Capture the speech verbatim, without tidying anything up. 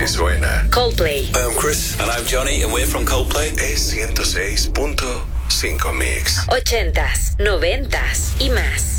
que suena. Coldplay. Hi, I'm Chris. And I'm Johnny, and we're from Coldplay. Es ciento seis punto cinco Mix. Ochentas, noventas y más.